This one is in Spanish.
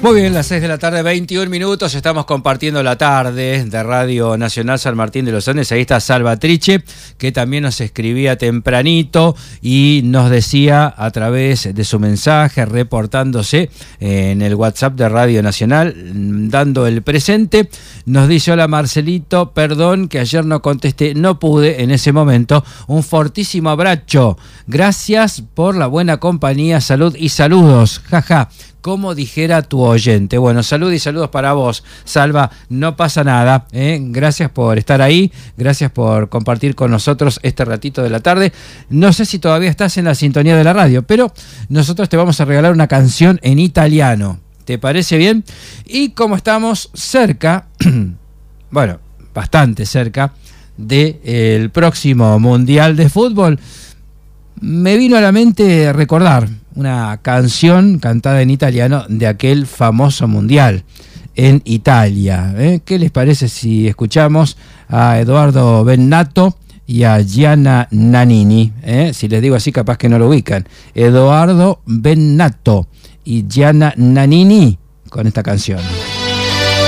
Muy bien, las 6 de la tarde, 21 minutos, estamos compartiendo la tarde de Radio Nacional San Martín de los Andes. Ahí está Salvatrice, que también nos escribía tempranito y nos decía a través de su mensaje, reportándose en el WhatsApp de Radio Nacional, dando el presente, nos dice: hola Marcelito, perdón que ayer no contesté, no pude en ese momento, un fortísimo abrazo, gracias por la buena compañía, salud y saludos, jaja. Como dijera tu oyente. Bueno, salud y saludos para vos, Salva, no pasa nada, gracias por estar ahí, gracias por compartir con nosotros este ratito de la tarde. No sé si todavía estás en la sintonía de la radio, pero nosotros te vamos a regalar una canción en italiano. ¿Te parece bien? Y como estamos cerca, bueno, bastante cerca del próximo Mundial de Fútbol, me vino a la mente recordar una canción cantada en italiano de aquel famoso mundial en Italia. ¿Qué les parece si escuchamos a Edoardo Bennato y a Gianna Nannini? Si les digo así, capaz que no lo ubican. Edoardo Bennato y Gianna Nannini con esta canción.